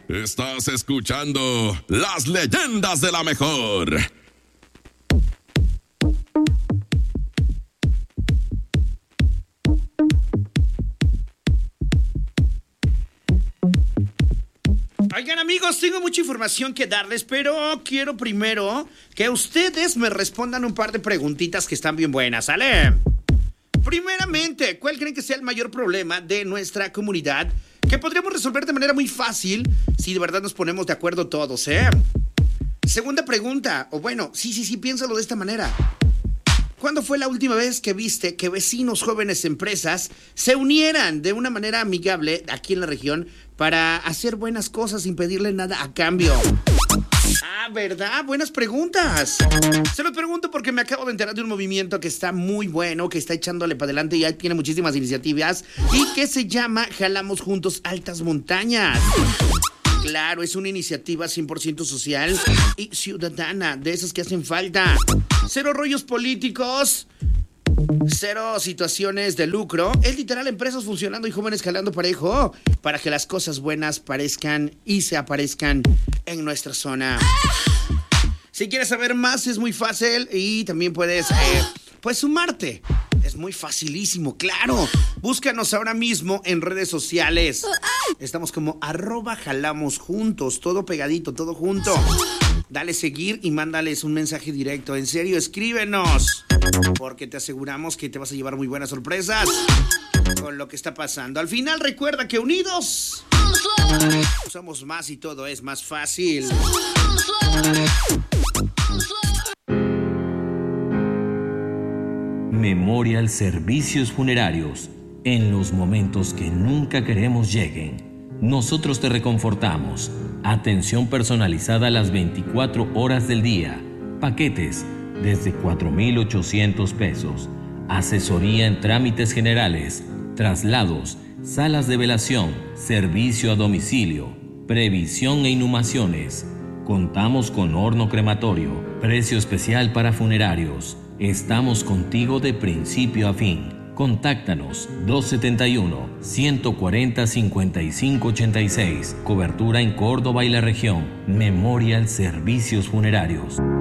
Estás escuchando Las Leyendas de la Mejor. Oigan, amigos, tengo mucha información que darles, pero quiero primero que ustedes me respondan un par de preguntitas que están bien buenas, ¿sale? Primeramente, ¿cuál creen que sea el mayor problema de nuestra comunidad que podríamos resolver de manera muy fácil si de verdad nos ponemos de acuerdo todos, eh? Segunda pregunta, o bueno, sí, piénsalo de esta manera. ¿Cuándo fue la última vez que viste que vecinos, jóvenes, empresas se unieran de una manera amigable aquí en la región para hacer buenas cosas sin pedirle nada a cambio? Ah, ¿verdad? Buenas preguntas. Se los pregunto porque me acabo de enterar de un movimiento que está muy bueno, que está echándole para adelante y ya tiene muchísimas iniciativas y que se llama Jalamos Juntos Altas Montañas. Claro, es una iniciativa 100% social y ciudadana, de esas que hacen falta. Cero rollos políticos, cero situaciones de lucro. Es literal empresas funcionando y jóvenes jalando parejo para que las cosas buenas parezcan y se aparezcan en nuestra zona. Si quieres saber más, es muy fácil y también puedes sumarte. Es muy facilísimo, claro. Búscanos ahora mismo en redes sociales. Estamos como @jalamosjuntos, todo pegadito, todo junto. Dale seguir y mándales un mensaje directo. En serio, escríbenos, porque te aseguramos que te vas a llevar muy buenas sorpresas con lo que está pasando. Al final, recuerda que unidos somos más y todo es más fácil. Memorial Servicios Funerarios. En los momentos que nunca queremos lleguen, nosotros te reconfortamos. Atención personalizada las 24 horas del día. Paquetes desde 4,800 pesos. Asesoría en trámites generales, traslados, salas de velación, servicio a domicilio, previsión e inhumaciones. Contamos con horno crematorio, precio especial para funerarios. Estamos contigo de principio a fin. Contáctanos 271-140-5586. Cobertura en Córdoba y la región. Memorial Servicios Funerarios.